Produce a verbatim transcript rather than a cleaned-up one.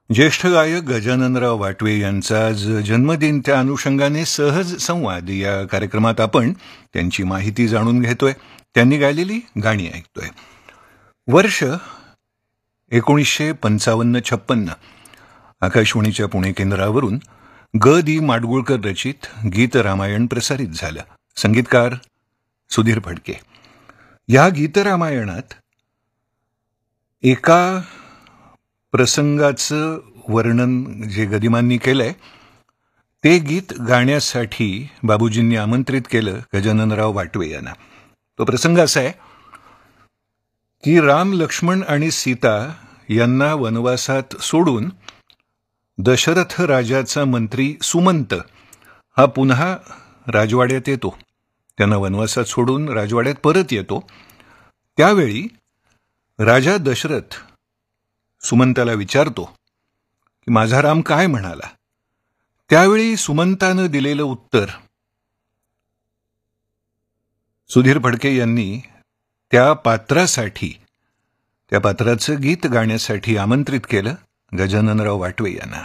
ज्येष्ठ गायक गजाननराव वाटवे यांचा आज जन्मदिन, त्या अनुषंगाने सहज संवाद या कार्यक्रमात आपण त्यांची माहिती जाणून घेतोय, त्यांनी गायलेली गाणी ऐकतोय. वर्ष एकोणीसशे पंचावन्न छप्पन्न आकाशवाणीच्या पुणे केंद्रावरून ग दी माडगुळकर रचित गीत रामायण प्रसारित झालं. संगीतकार सुधीर फडके. या गीतरामायणात एका प्रसंगाचं वर्णन जे गदिमांनी केलंय ते गीत गाण्यासाठी बाबूजींनी आमंत्रित केलं गजाननराव वाटवे यांना. तो प्रसंग असा आहे की राम, लक्ष्मण आणि सीता यांना वनवासात सोडून दशरथ राजाचा मंत्री सुमंत हा पुन्हा राजवाड्यात येतो. त्यांना वनवासात सोडून राजवाड्यात परत येतो. त्यावेळी राजा दशरथ सुमंताला विचारतो की माझा राम काय म्हणाला. त्यावेळी सुमंतानं दिलेलं उत्तर सुधीर फडके यांनी त्या पात्रासाठी, त्या पात्राचं गीत गाण्यासाठी आमंत्रित केलं गजाननराव वाटवे यांना.